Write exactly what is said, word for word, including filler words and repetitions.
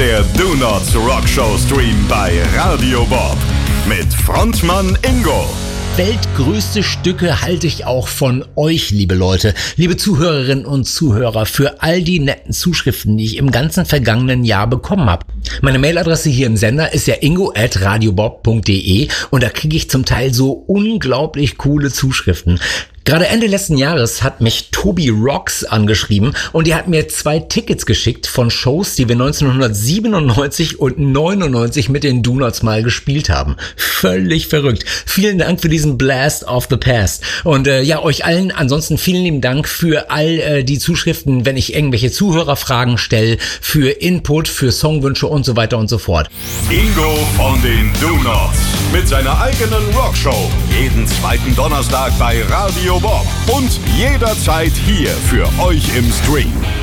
Der Do Nots Rock Show Stream bei Radio Bob mit Frontmann Ingo. Weltgrößte Stücke halte ich auch von euch, liebe Leute, liebe Zuhörerinnen und Zuhörer, für all die netten Zuschriften, die ich im ganzen vergangenen Jahr bekommen habe. Meine Mailadresse hier im Sender ist ja ingo at radiobob punkt de und da kriege ich zum Teil so unglaublich coole Zuschriften. Gerade Ende letzten Jahres hat mich Tobi Rocks angeschrieben und die hat mir zwei Tickets geschickt von Shows, die wir neunzehnhundertsiebenundneunzig und neunundneunzig mit den Do Nots mal gespielt haben. Völlig verrückt. Vielen Dank für diesen Blast of the Past. Und äh, ja, euch allen ansonsten vielen lieben Dank für all äh, die Zuschriften, wenn ich irgendwelche Zuhörerfragen stelle, für Input, für Songwünsche und so weiter und so fort. Ingo von den Do Nots mit seiner eigenen Rockshow. Jeden zweiten Donnerstag bei Radio Bob und jederzeit hier für euch im Stream.